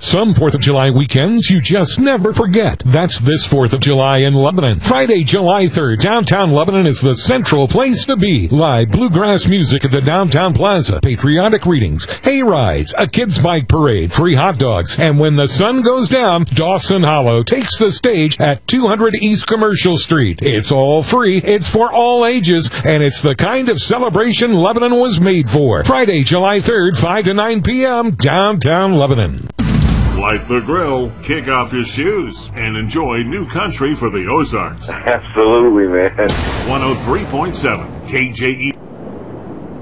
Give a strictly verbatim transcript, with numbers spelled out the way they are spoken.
Some fourth of July weekends you just never forget. That's this fourth of July in Lebanon. Friday, July third, downtown Lebanon is the central place to be. Live bluegrass music at the Downtown Plaza, patriotic readings, hay rides, a kids' bike parade, free hot dogs, and when the sun goes down, Dawson Hollow takes the stage at two hundred East Commercial Street. It's all free, it's for all ages, and it's the kind of celebration Lebanon was made for. Friday, July third, five to nine p.m., downtown Lebanon. Light the grill, kick off your shoes, and enjoy new country for the Ozarks. Absolutely, man. one oh three point seven K J E.